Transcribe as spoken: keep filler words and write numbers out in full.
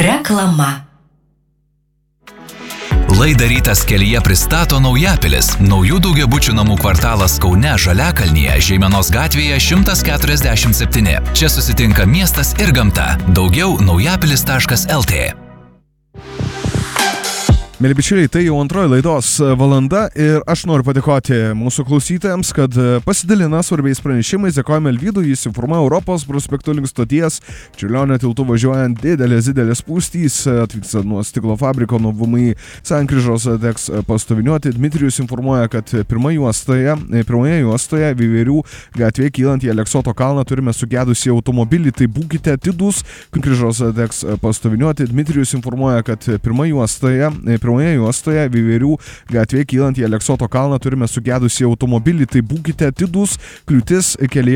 Reklama. Laidą Rytas kelyje pristato Naujapilis, naujų daugiabučių namų kvartalas Kaune Žaliakalnyje, Žeimenos gatvėje šimtas keturiasdešimt septyni. Čia susitinka miestas ir gamta. Daugiau naujapilis taškas el tė. Mėly bičiuliai, tai jau antroji laidos valanda ir aš noriu padėkoti mūsų klausytojams, kad pasidalina svarbiais pranešimais. Dėkojame Alvydui, jis informuoja Europos prospekto link stoties. Čiurlionio tiltu važiuojant didelės, didelės spūstys, atvyksta nuo stiklo fabriko, nuo V M I sankryžos teks pastoviniuoti. Dmitrijus informuoja, kad pirma juostoje, pirmoje juostoje Viverių gatvėje kylant į Aleksoto kalną turime sugedusį automobilį, tai būkite atidūs, sankryžos teks pastoviniuoti. Dmitrijus informuoja, kad pirma juostoje, Pirmoje juostoje Viverių gatvėje kylant į Aleksoto kalną turime sugedusį automobilį, tai būkite atidūs, kliūtis kelyje